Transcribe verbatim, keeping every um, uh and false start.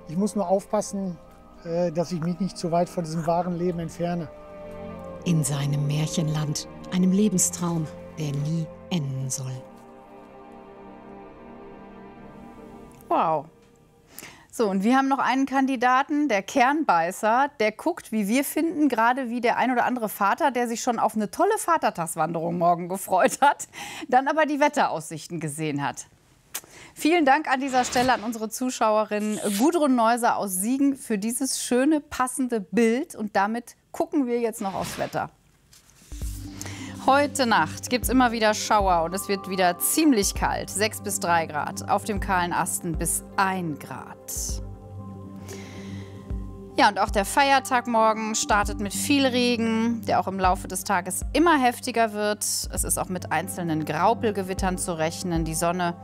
Ich muss nur aufpassen, äh, dass ich mich nicht zu weit von diesem wahren Leben entferne. In seinem Märchenland, einem Lebenstraum, der nie enden soll. Wow. So, und wir haben noch einen Kandidaten, der Kernbeißer, der guckt, wie wir finden, gerade wie der ein oder andere Vater, der sich schon auf eine tolle Vatertagswanderung morgen gefreut hat, dann aber die Wetteraussichten gesehen hat. Vielen Dank an dieser Stelle an unsere Zuschauerin Gudrun Neuser aus Siegen für dieses schöne, passende Bild. Und damit gucken wir jetzt noch aufs Wetter. Heute Nacht gibt es immer wieder Schauer und es wird wieder ziemlich kalt, sechs bis drei Grad, auf dem kahlen Asten bis ein Grad. Ja, und auch der Feiertag morgen startet mit viel Regen, der auch im Laufe des Tages immer heftiger wird. Es ist auch mit einzelnen Graupelgewittern zu rechnen. Die Sonne